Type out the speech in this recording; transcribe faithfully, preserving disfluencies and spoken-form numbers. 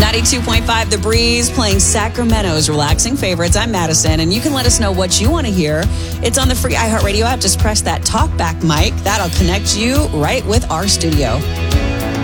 ninety-two point five The Breeze, playing Sacramento's relaxing favorites. I'm Madison, and you can let us know what you want to hear. It's on the free iHeartRadio app. Just press that talkback mic. That'll connect you right with our studio.